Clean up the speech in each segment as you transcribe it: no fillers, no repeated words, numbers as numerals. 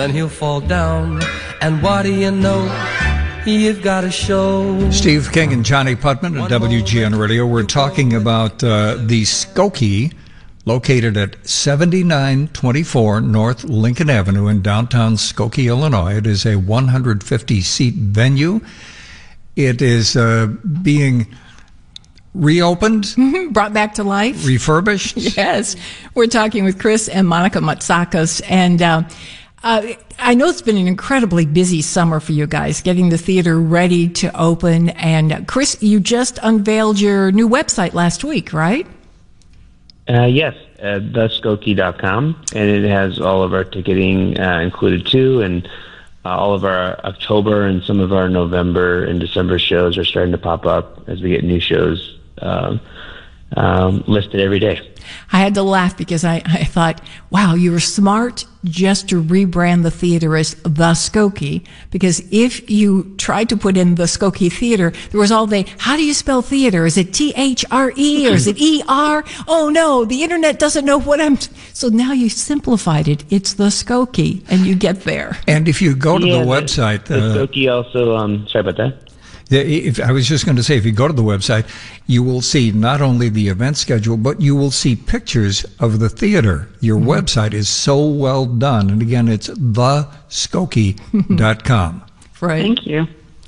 then he'll fall down. And what do you know? You've got a show. Steve King and Johnny Putman at WGN Radio. We're talking about the Skokie, located at 7924 North Lincoln Avenue in downtown Skokie, Illinois. It is a 150-seat venue. It is being reopened, brought back to life, refurbished. Yes, we're talking with Chris and Monica Matsakos, and I know it's been an incredibly busy summer for you guys, getting the theater ready to open. And Chris, you just unveiled your new website last week, right? Yes, theskokie.com, and it has all of our ticketing included too, and all of our October and some of our November and December shows are starting to pop up as we get new shows listed every day. I had to laugh because I thought, wow, you were smart just to rebrand the theater as the Skokie, because if you tried to put in the Skokie Theater, there was all the, how do you spell theater? Is it T-H-R-E or is it E-R? Oh no, the internet doesn't know what so now you simplified it. It's the Skokie, and you get there. And if you go to the website... The Skokie also, sorry about that. I was just going to say, if you go to the website, you will see not only the event schedule, but you will see pictures of the theater. Your website is so well done. And again, it's theskokie.com. Right. Thank you.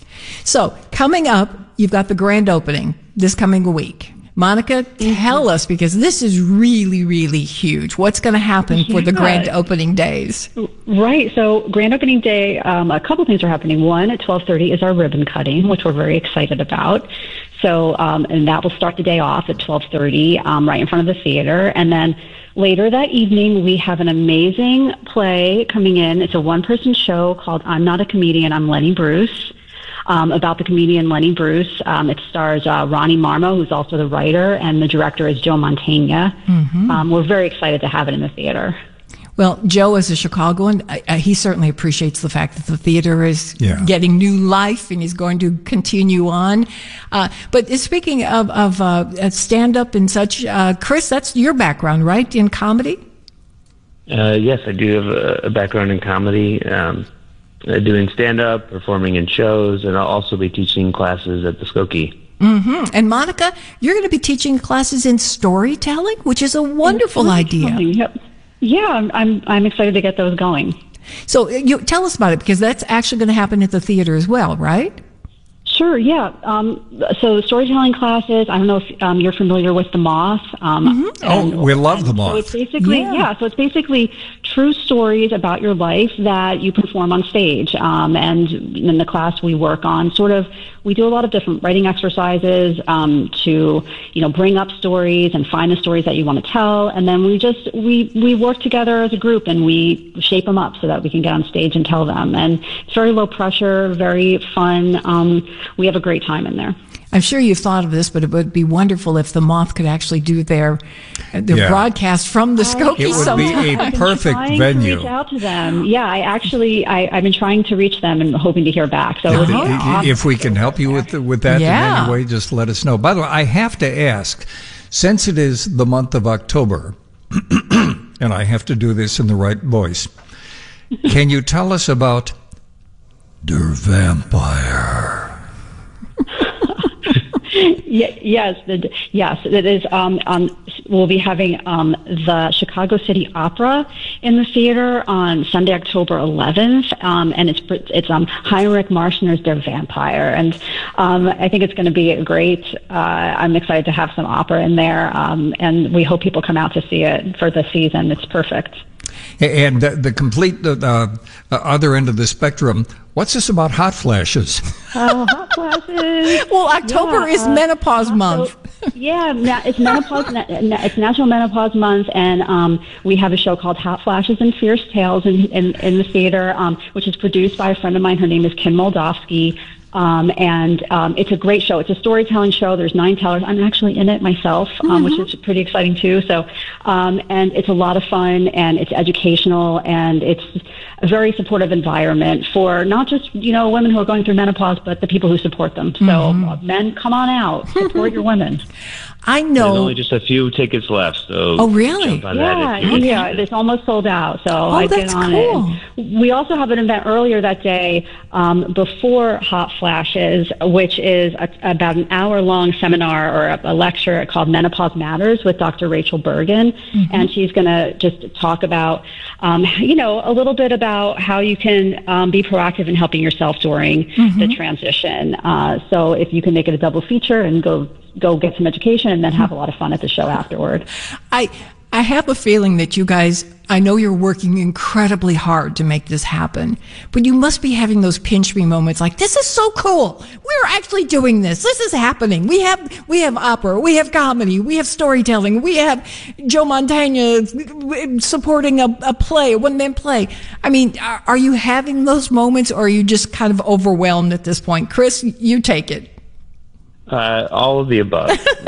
So coming up, you've got the grand opening this coming week. Monica, tell us, because this is really, really huge. What's going to happen for the grand opening days? Right. So grand opening day, a couple things are happening. One, at 12:30 is our ribbon cutting, which we're very excited about. So, and that will start the day off at 12:30, right in front of the theater. And then later that evening, we have an amazing play coming in. It's a one-person show called I'm Not a Comedian, I'm Lenny Bruce. About the comedian Lenny Bruce. It stars Ronnie Marmo, who's also the writer, and the director is Joe Mantegna. We're very excited to have it in the theater. Well, Joe, as a Chicagoan, he certainly appreciates the fact that the theater is getting new life and is going to continue on. But speaking of stand-up and such, Chris, that's your background, right, in comedy? Yes, I do have a background in comedy. Doing stand-up, performing in shows, and I'll also be teaching classes at the Skokie. And Monica, you're going to be teaching classes in storytelling, which is a wonderful idea. Yep. Yeah, I'm excited to get those going. So you tell us about it, because that's actually going to happen at the theater as well, right? Sure, yeah. So storytelling classes, I don't know if you're familiar with The Moth. We love The Moth. So it's basically, so it's basically true stories about your life that you perform on stage. And in the class we work on we do a lot of different writing exercises to, bring up stories and find the stories that you want to tell. And then we work together as a group and we shape them up so that we can get on stage and tell them. And it's very low pressure, very fun. We have a great time in there. I'm sure you've thought of this, but it would be wonderful if the Moth could actually do their broadcast from the Skokie sometime. It would be a perfect venue. To reach out to them. Yeah, I've been trying to reach them and hoping to hear back. So if we can help you with that in any way, just let us know. By the way, I have to ask, since it is the month of October, and I have to do this in the right voice, can you tell us about Der Vampire? Yes, it is. We'll be having the Chicago City Opera in the theater on Sunday, October 11th, and it's Heinrich Marschner's Der Vampire, and I think it's going to be great. I'm excited to have some opera in there, and we hope people come out to see it for the season. It's perfect. And the complete other end of the spectrum, what's this about hot flashes? Hot flashes. Well, October is menopause month. It's menopause. It's National Menopause Month, and we have a show called Hot Flashes and Fierce Tales in the theater, which is produced by a friend of mine. Her name is Kim Moldovsky. It's a great show. It's a storytelling show. There's 9 tellers. I'm actually in it myself, which is pretty exciting too. So, and it's a lot of fun, and it's educational, and it's a very supportive environment for not just, women who are going through menopause, but the people who support them. So men, come on out, support your women. I know. There's only just a few tickets left. So oh, really? jump on that if you- Yeah, it's almost sold out. So I get that's on cool. it. We also have an event earlier that day before Hot Flashes, which is about an hour-long seminar or a lecture called Menopause Matters with Dr. Rachel Bergen. And she's going to just talk about, a little bit about how you can be proactive in helping yourself during the transition. So if you can make it a double feature and go get some education and then have a lot of fun at the show afterward. I have a feeling that you guys, I know you're working incredibly hard to make this happen, but you must be having those pinch me moments like, this is so cool. We're actually doing this. This is happening. We have opera, we have comedy, we have storytelling, we have Joe Montana supporting a play, a one-man play. I mean, are you having those moments, or are you just kind of overwhelmed at this point? Chris, you take it. All of the above.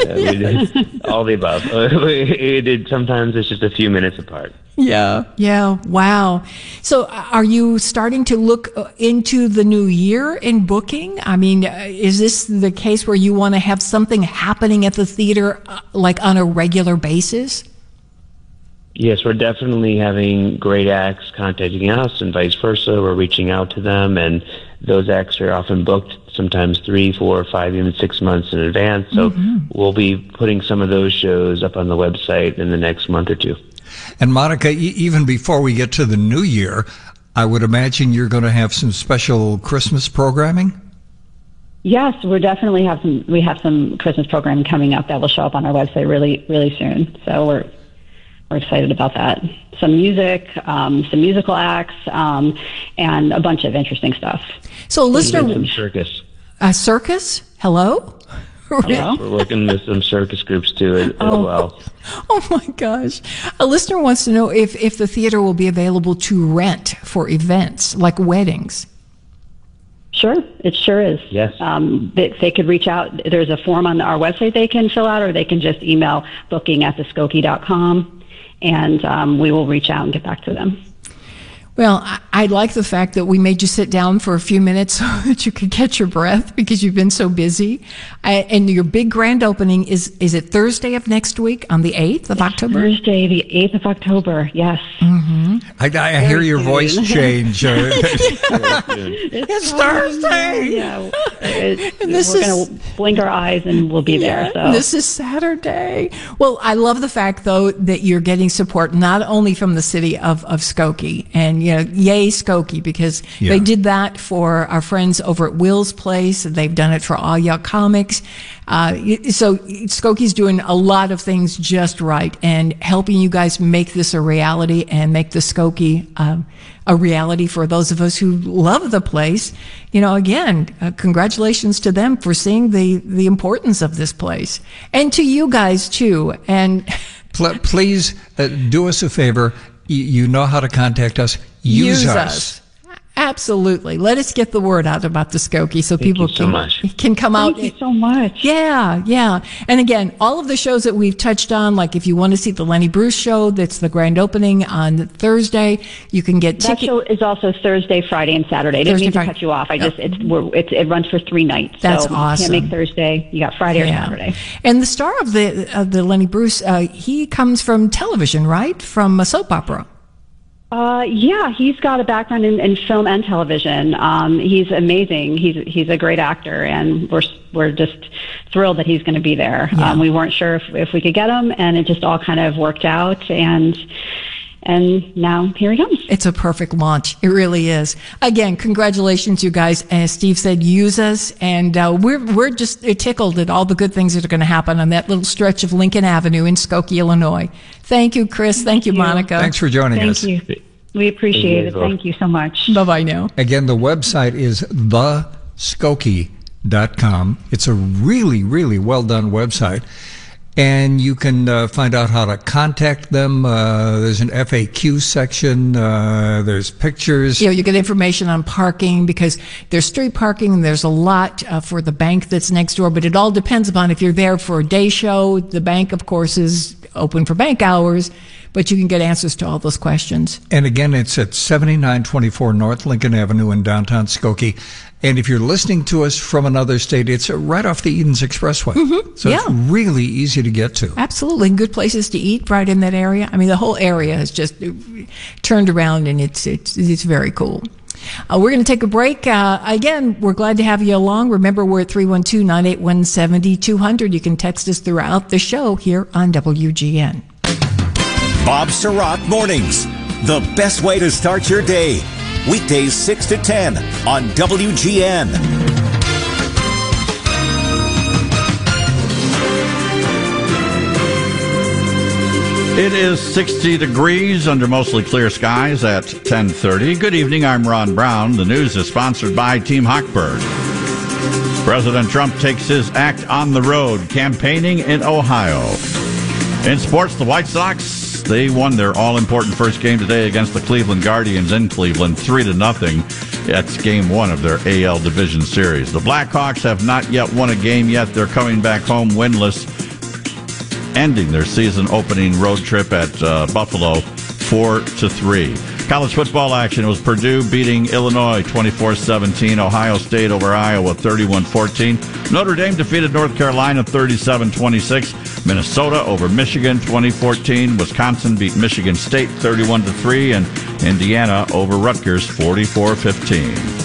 All of the above. Sometimes it's just a few minutes apart. Yeah. Wow. So are you starting to look into the new year in booking? I mean, is this the case where you want to have something happening at the theater like on a regular basis? Yes, we're definitely having great acts contacting us and vice versa. We're reaching out to them, and those acts are often booked sometimes 3, 4, 5, even 6 months in advance. So we'll be putting some of those shows up on the website in the next month or two. And Monica, even before we get to the new year, I would imagine you're going to have some special Christmas programming? Yes, we definitely have some Christmas programming coming up that will show up on our website really, really soon. So we're excited about that. Some music, some musical acts, and a bunch of interesting stuff. So, listener, Some circus. a circus? Hello? Yes, we're working with some circus groups too as well. Oh my gosh. A listener wants to know if the theater will be available to rent for events like weddings. Sure, it sure is. Yes. They could reach out. There's a form on our website they can fill out, or they can just email booking@theskokie.com. And we will reach out and get back to them. Well, I like the fact that we made you sit down for a few minutes so that you could catch your breath because you've been so busy. And your big grand opening is it Thursday of next week on the 8th of October? Thursday, the 8th of October, yes. I hear your voice change. It's Thursday. Yeah, we're going to blink our eyes and we'll be there. So. This is Saturday. Well, I love the fact, though, that you're getting support not only from the city of Skokie, and yay Skokie, because they did that for our friends over at Will's Place. They've done it for All Yuck Comics. So Skokie's doing a lot of things just right and helping you guys make this a reality and make the Skokie a reality for those of us who love the place. Again, congratulations to them for seeing the importance of this place, and to you guys too. And Please do us a favor. You know how to contact us. Use us. Absolutely. Let us get the word out about the Skokie so people can come out. Thank you so much. Yeah. And again, all of the shows that we've touched on, like if you want to see the Lenny Bruce show, that's the grand opening on Thursday, you can get tickets. That show is also Thursday, Friday, and Saturday. I didn't mean to cut you off. It runs for 3 nights. That's so awesome. You can't make Thursday. You got Friday or Saturday. And the star of the Lenny Bruce, he comes from television, right? From a soap opera. Yeah, he's got a background in film and television. He's amazing. He's a great actor, and we're just thrilled that he's going to be there. Yeah. We weren't sure if we could get him, and it just all kind of worked out, and now here he comes. It's a perfect launch. It really is. Again, congratulations, you guys. As Steve said, use us, and we're just tickled at all the good things that are going to happen on that little stretch of Lincoln Avenue in Skokie, Illinois. Thank you, Chris. Thank you, Monica. Thanks for joining us. Thank you. We appreciate it. Thank you so much. Bye-bye now. Again, the website is theskokie.com. It's a really, really well done website. And you can find out how to contact them. There's an FAQ section. There's pictures. You get information on parking because there's street parking and there's a lot for the bank that's next door. But it all depends upon if you're there for a day show. The bank, of course, is open for bank hours, but you can get answers to all those questions. And again, it's at 7924 North Lincoln Avenue in downtown Skokie. And if you're listening to us from another state, it's right off the Edens Expressway. Mm-hmm. So it's really easy to get to. Absolutely. Good places to eat right in that area. I mean, the whole area has just turned around, and it's very cool. We're going to take a break. Again, we're glad to have you along. Remember, we're at 312-981-7200. You can text us throughout the show here on WGN. Bob Surratt Mornings, the best way to start your day. Weekdays 6 to 10 on WGN. It is 60 degrees under mostly clear skies at 10:30. Good evening, I'm Ron Brown. The news is sponsored by Team Hochberg. President Trump takes his act on the road, campaigning in Ohio. In sports, the White Sox, they won their all-important first game today against the Cleveland Guardians in Cleveland, 3-0. That's game one of their AL Division Series. The Blackhawks have not yet won a game yet. They're coming back home winless, ending their season-opening road trip at Buffalo 4-3. College football action was Purdue beating Illinois 24-17. Ohio State over Iowa 31-14. Notre Dame defeated North Carolina 37-26. Minnesota over Michigan 2014. Wisconsin beat Michigan State 31-3. And Indiana over Rutgers 44-15.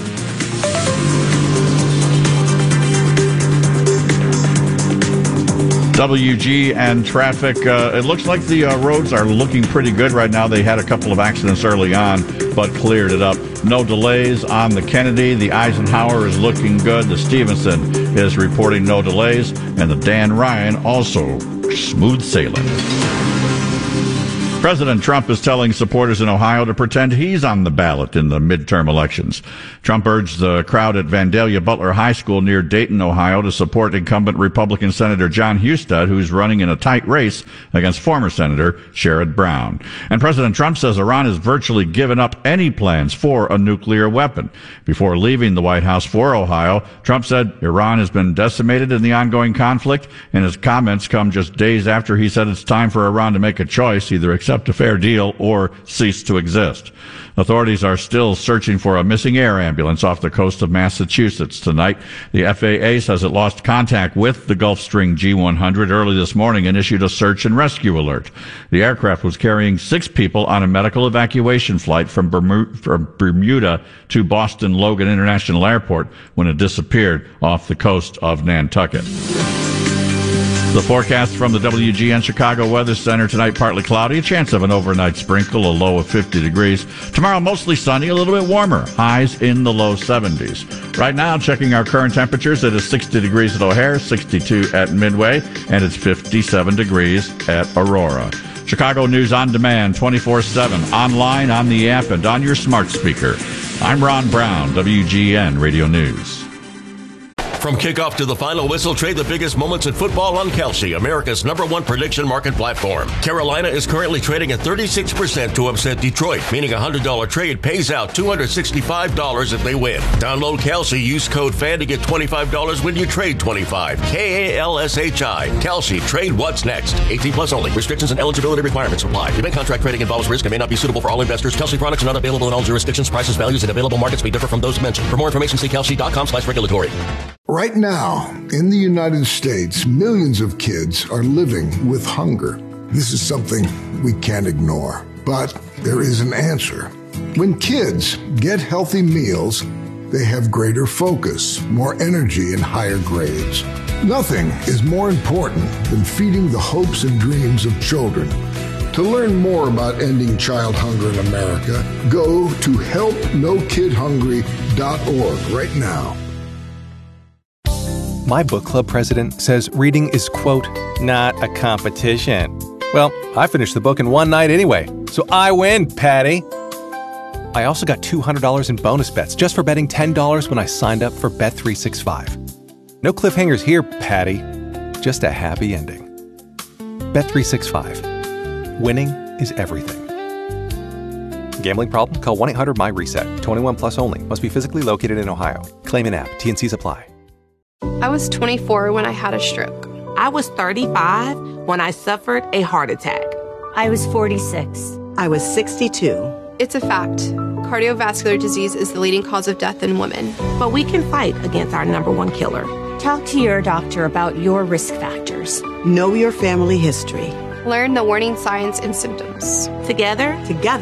WG and traffic. It looks like the roads are looking pretty good right now. They had a couple of accidents early on, but cleared it up. No delays on the Kennedy. The Eisenhower is looking good. The Stevenson is reporting no delays. And the Dan Ryan also smooth sailing. President Trump is telling supporters in Ohio to pretend he's on the ballot in the midterm elections. Trump urged the crowd at Vandalia Butler High School near Dayton, Ohio, to support incumbent Republican Senator John Husted, who's running in a tight race against former Senator Sherrod Brown. And President Trump says Iran has virtually given up any plans for a nuclear weapon. Before leaving the White House for Ohio, Trump said Iran has been decimated in the ongoing conflict, and his comments come just days after he said it's time for Iran to make a choice, either accept a fair deal or cease to exist. Authorities are still searching for a missing air ambulance off the coast of Massachusetts tonight. The FAA says it lost contact with the Gulfstream G100 early this morning and issued a search and rescue alert. The aircraft was carrying 6 people on a medical evacuation flight from Bermuda to Boston Logan International Airport when it disappeared off the coast of Nantucket. The forecast from the WGN Chicago Weather Center tonight: partly cloudy, a chance of an overnight sprinkle, a low of 50 degrees. Tomorrow, mostly sunny, a little bit warmer, highs in the low 70s. Right now, checking our current temperatures, it is 60 degrees at O'Hare, 62 at Midway, and it's 57 degrees at Aurora. Chicago News on Demand, 24/7, online, on the app, and on your smart speaker. I'm Ron Brown, WGN Radio News. From kickoff to the final whistle, trade the biggest moments in football on Kalshi, America's #1 prediction market platform. Carolina is currently trading at 36% to upset Detroit, meaning a $100 trade pays out $265 if they win. Download Kalshi, use code FAN to get $25 when you trade 25. KALSHI. Kalshi, trade what's next. 18 plus only. Restrictions and eligibility requirements apply. Event contract trading involves risk and may not be suitable for all investors. Kalshi products are not available in all jurisdictions. Prices, values, and available markets may differ from those mentioned. For more information, see kalshi.com/regulatory. Right now, in the United States, millions of kids are living with hunger. This is something we can't ignore. But there is an answer. When kids get healthy meals, they have greater focus, more energy, and higher grades. Nothing is more important than feeding the hopes and dreams of children. To learn more about ending child hunger in America, go to helpnokidhungry.org right now. My book club president says reading is, quote, not a competition. Well, I finished the book in one night anyway, so I win, Patty. I also got $200 in bonus bets just for betting $10 when I signed up for Bet365. No cliffhangers here, Patty. Just a happy ending. Bet365. Winning is everything. Gambling problem? Call 1-800-MY-RESET. 21 plus only. Must be physically located in Ohio. Claim in app. T&Cs apply. I was 24 when I had a stroke. I was 35 when I suffered a heart attack. I was 46. I was 62. It's a fact. Cardiovascular disease is the leading cause of death in women. But we can fight against our number one killer. Talk to your doctor about your risk factors. Know your family history. Learn the warning signs and symptoms. Together,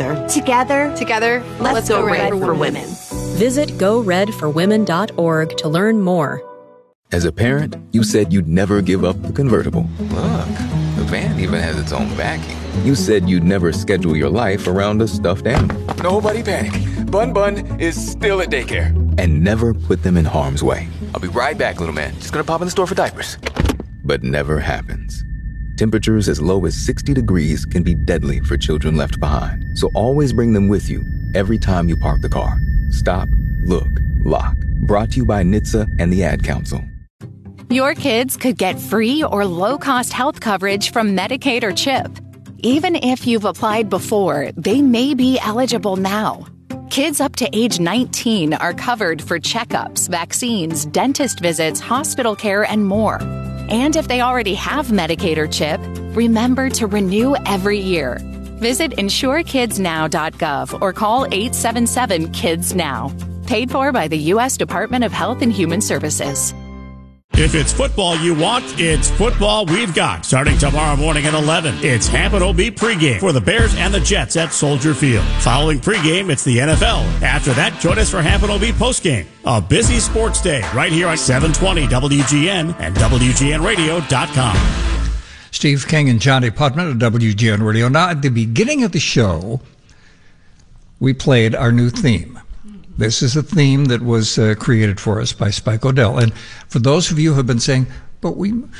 let's go Red for Women. Visit GoRedForWomen.org to learn more. As a parent, you said you'd never give up the convertible. Look, the van even has its own backing. You said you'd never schedule your life around a stuffed animal. Nobody panic. Bun Bun is still at daycare. And never put them in harm's way. I'll be right back, little man. Just gonna pop in the store for diapers. But never happens. Temperatures as low as 60 degrees can be deadly for children left behind. So always bring them with you every time you park the car. Stop, look, lock. Brought to you by NHTSA and the Ad Council. Your kids could get free or low-cost health coverage from Medicaid or CHIP. Even if you've applied before, they may be eligible now. Kids up to age 19 are covered for checkups, vaccines, dentist visits, hospital care, and more. And if they already have Medicaid or CHIP, remember to renew every year. Visit insurekidsnow.gov or call 877-KIDS-NOW. Paid for by the U.S. Department of Health and Human Services. If it's football you want, it's football we've got. Starting tomorrow morning at 11, it's Hampton OB pregame for the Bears and the Jets at Soldier Field. Following pregame, it's the NFL. After that, join us for Hampton OB postgame. A busy sports day right here on 720 WGN and WGNradio.com. Steve King and Johnny Putman at WGN Radio. Now, at the beginning of the show, we played our new theme. This is a theme that was created for us by Spike O'Dell. And for those of you who have been saying, but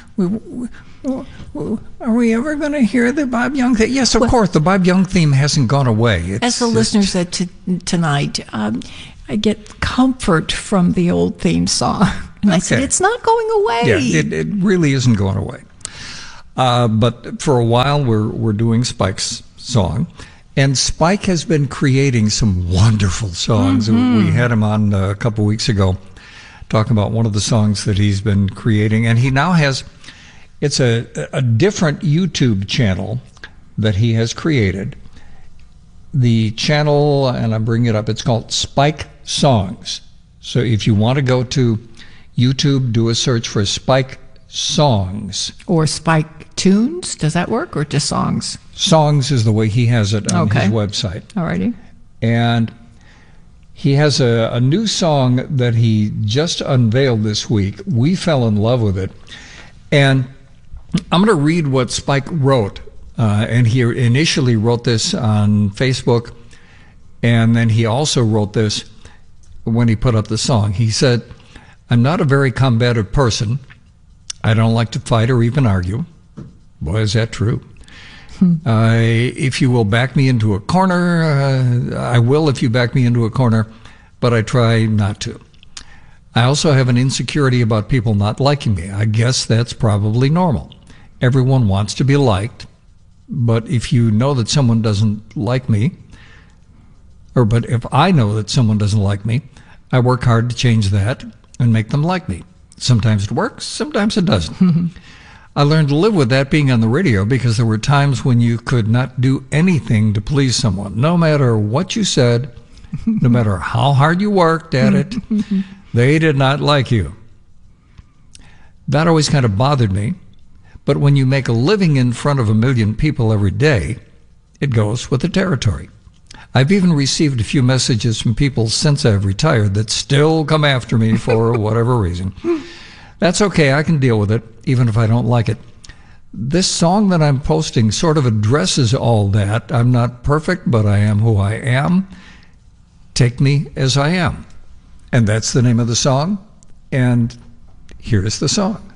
are we ever going to hear the Bob Young theme? Yes, of course. The Bob Young theme hasn't gone away. As the listener said tonight, I get comfort from the old theme song. And I said, it's not going away. Yeah, it really isn't going away. But for a while, we're doing Spike's song. And Spike has been creating some wonderful songs. Mm-hmm. We had him on a couple weeks ago talking about one of the songs that he's been creating. And he now has, it's a different YouTube channel that he has created. The channel, and I'm bringing it up, it's called Spike Songs. So if you want to go to YouTube, do a search for Spike Songs. Or Spike Tunes, does that work, or just songs? Songs is the way he has it on his website. Alrighty. And he has a new song that he just unveiled this week. We fell in love with it. And I'm going to read what Spike wrote. And he initially wrote this on Facebook. And then he also wrote this when he put up the song. He said, "I'm not a very combative person. I don't like to fight or even argue." Boy, is that true. If you will back me into a corner, I will if you back me into a corner, but I try not to. I also have an insecurity about people not liking me. I guess that's probably normal. Everyone wants to be liked, but if you know that someone doesn't like me, but if I know that someone doesn't like me, I work hard to change that and make them like me. Sometimes it works, sometimes it doesn't. I learned to live with that being on the radio because there were times when you could not do anything to please someone. No matter what you said, no matter how hard you worked at it, they did not like you. That always kind of bothered me. But when you make a living in front of 1 million people every day, it goes with the territory. I've even received a few messages from people since I've retired that still come after me for whatever reason. That's okay, I can deal with it, even if I don't like it. This song that I'm posting sort of addresses all that. I'm not perfect, but I am who I am. Take me as I am. And that's the name of the song, and here's the song.